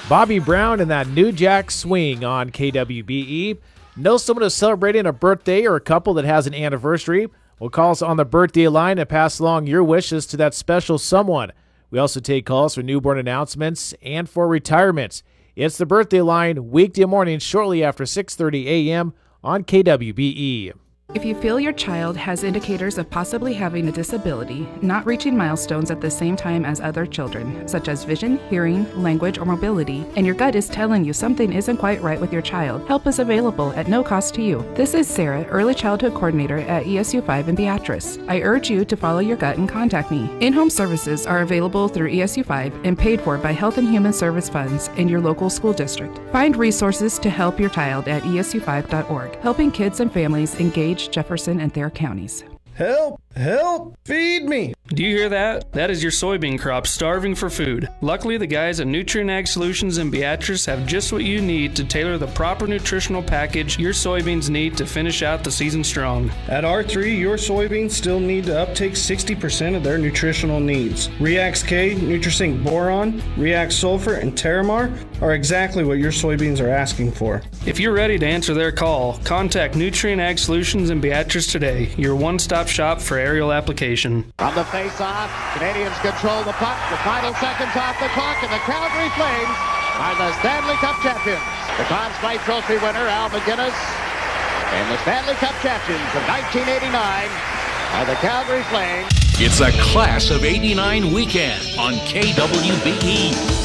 Bobby Brown and that New Jack Swing on KWBE. Know someone who's celebrating a birthday or a couple that has an anniversary? Well, call us on the birthday line and pass along your wishes to that special someone. We also take calls for newborn announcements and for retirements. It's the birthday line weekday mornings shortly after 6:30 a.m. on KWBE. If you feel your child has indicators of possibly having a disability, not reaching milestones at the same time as other children, such as vision, hearing, language, or mobility, and your gut is telling you something isn't quite right with your child, help is available at no cost to you. This is Sarah, Early Childhood Coordinator at ESU5 in Beatrice. I urge you to follow your gut and contact me. In-home services are available through ESU5 and paid for by Health and Human Service funds in your local school district. Find resources to help your child at esu5.org, helping kids and families engage Jefferson and Thayer counties. Help! Help! Feed me! Do you hear that? That is your soybean crop starving for food. Luckily, the guys at Nutrien Ag Solutions in Beatrice have just what you need to tailor the proper nutritional package your soybeans need to finish out the season strong. At R3, your soybeans still need to uptake 60% of their nutritional needs. Reax K, Nutrisync Boron, Reax Sulfur, and Terramar are exactly what your soybeans are asking for. If you're ready to answer their call, contact Nutrien Ag Solutions in Beatrice today, your one-stop shop for aerial application. On the face-off, Canadians control the puck. The final seconds off the clock, and the Calgary Flames are the Stanley Cup champions. The Conn Smythe Trophy winner, Al MacInnis, and the Stanley Cup champions of 1989 are the Calgary Flames. It's a Class of '89 weekend on KWBE.